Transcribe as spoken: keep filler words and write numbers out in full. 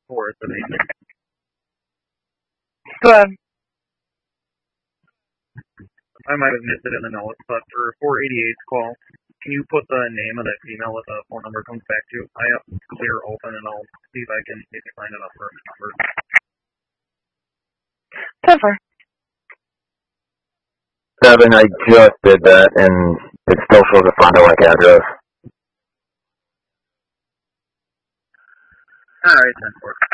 for it today. Go ahead. I might have missed it in the notes, but for four eighty-eight's call, can you put the name of that female that the phone number comes back to? I have clear open, and I'll see if I can maybe find it up for a number. Never. Seven, I just did that, and it still shows a Fond du Lac address. All right, ten four.